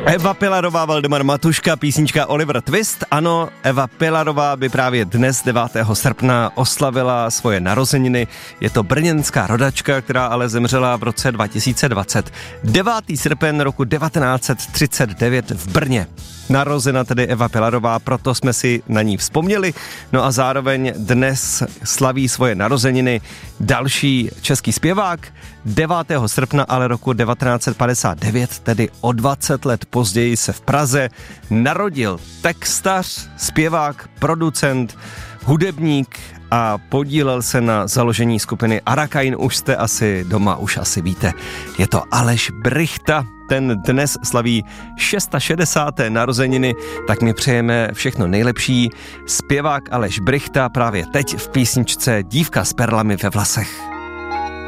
Eva Pilarová, Valdemar Matuška, písnička Oliver Twist. Ano, Eva Pilarová by právě dnes 9. srpna oslavila svoje narozeniny. Je to brněnská rodačka, která ale zemřela v roce 2020. 9. srpen roku 1939 v Brně. Narozena tedy Eva Pilarová, proto jsme si na ní vzpomněli. No a zároveň dnes slaví svoje narozeniny další český zpěvák. 9. srpna ale roku 1959, tedy o 20 let později, se v Praze narodil textař, zpěvák, producent, hudebník a podílel se na založení skupiny Arakain. Už jste asi doma, už asi víte. Je to Aleš Brychta, ten dnes slaví 660. narozeniny, tak mi přejeme všechno nejlepší. Zpěvák Aleš Brychta právě teď v písničce Dívka s perlami ve vlasech.